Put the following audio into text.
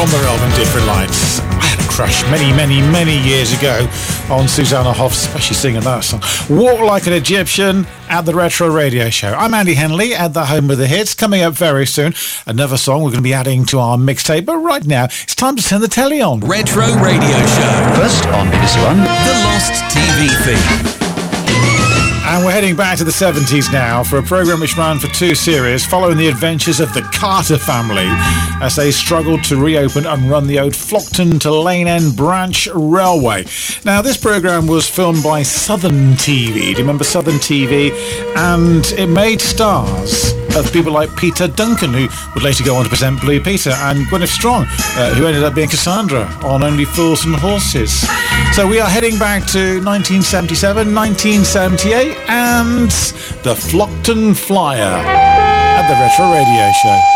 from their album Different Lights. I had a crush many years ago on Susanna Hoffs, especially singing that song. Walk Like an Egyptian at the Retro Radio Show. I'm Andy Henley at the Home of the Hits. Coming up very soon, another song we're going to be adding to our mixtape. But right now, it's time to turn the telly on. Retro Radio Show. First on BBC One, The Lost TV Theme. And we're heading back to the 70s now for a programme which ran for 2 series following the adventures of the Carter family as they struggled to reopen and run the old Flockton to Lane End Branch Railway. Now, this programme was filmed by Southern TV. Do you remember Southern TV? And it made stars of people like Peter Duncan, who would later go on to present Blue Peter, and Gwyneth Strong, who ended up being Cassandra on Only Fools and Horses. So we are heading back to 1977, 1978, and the Flockton Flyer at the Retro Radio Show.